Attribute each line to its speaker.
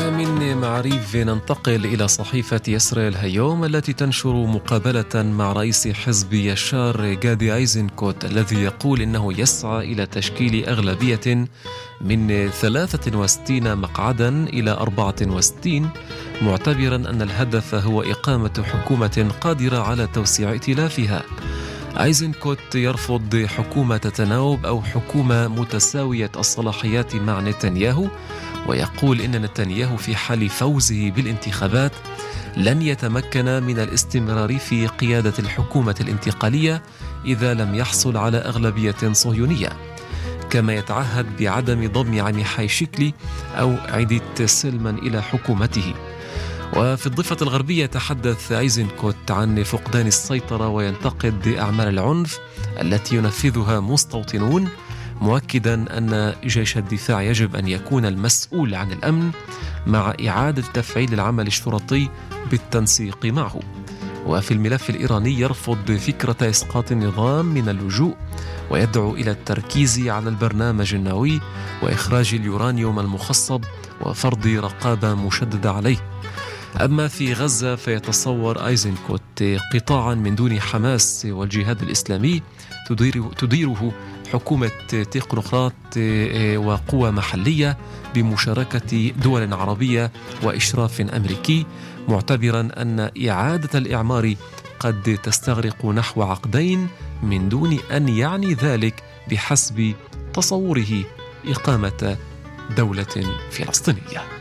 Speaker 1: ومن معريف ننتقل إلى صحيفة إسرائيل هيوم التي تنشر مقابلة مع رئيس حزب يشار غادي أيزنكوت الذي يقول إنه يسعى إلى تشكيل أغلبية من 63 مقعدا إلى 64، معتبرا أن الهدف هو إقامة حكومة قادرة على توسيع ائتلافها. أيزنكوت يرفض حكومة تناوب أو حكومة متساوية الصلاحيات مع نتنياهو، ويقول إن نتنياهو في حال فوزه بالانتخابات لن يتمكن من الاستمرار في قيادة الحكومة الانتقالية إذا لم يحصل على أغلبية صهيونية، كما يتعهد بعدم ضم عميحاي شكلي أو عيديت سلمان إلى حكومته. وفي الضفة الغربية تحدث أيزنكوت عن فقدان السيطرة وينتقد أعمال العنف التي ينفذها مستوطنون، مؤكدا أن جيش الدفاع يجب أن يكون المسؤول عن الأمن مع إعادة تفعيل العمل الشرطي بالتنسيق معه. وفي الملف الإيراني يرفض فكرة إسقاط النظام من اللجوء ويدعو إلى التركيز على البرنامج النووي وإخراج اليورانيوم المخصب وفرض رقابة مشددة عليه. أما في غزة فيتصور أيزنكوت قطاعا من دون حماس والجهاد الإسلامي تديره حكومة تكنوقراط وقوى محلية بمشاركة دول عربية وإشراف أمريكي، معتبرا أن إعادة الإعمار قد تستغرق نحو عقدين من دون أن يعني ذلك بحسب تصوره إقامة دولة فلسطينية.